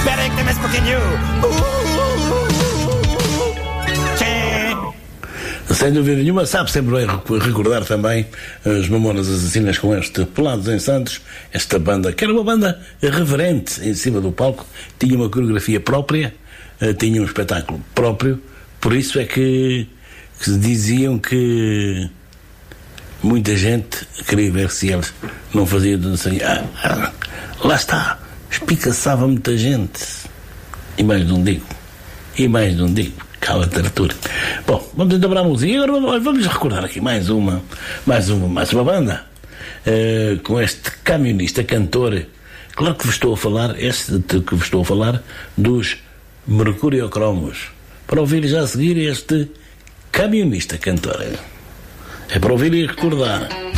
Espera que tem mais um pouquinho. Sem dúvida nenhuma, sabe sempre bem recordar também as Mamonas Assassinas com este Pelados em Santos, esta banda, que era uma banda reverente em cima do palco, tinha uma coreografia própria, tinha um espetáculo próprio, por isso é que diziam que muita gente queria ver se eles não faziam assim, lá está, espicaçava muita gente, e mais não digo, cala a literatura. Bom, vamos então para a música. E agora vamos recordar aqui mais uma banda, com este camionista, cantor. Claro que vos estou a falar, dos Mercuriocromos. Para ouvir já a seguir este camionista, cantor. É para ouvir e recordar.